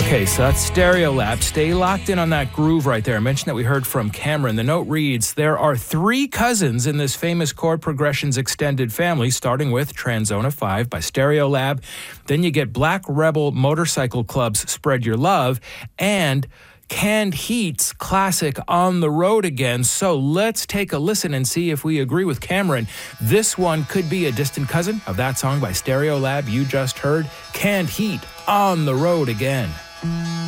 Okay, so that's Stereolab. Stay locked in on that groove right there. I mentioned that we heard from Cameron. The note reads, there are 3 cousins in this famous chord progressions extended family, starting with Tranzona 5 by Stereolab. Then you get Black Rebel Motorcycle Club's Spread Your Love and Canned Heat's classic On the Road Again. So let's take a listen and see if we agree with Cameron. This one could be a distant cousin of that song by Stereolab you just heard, Canned Heat, On the Road Again.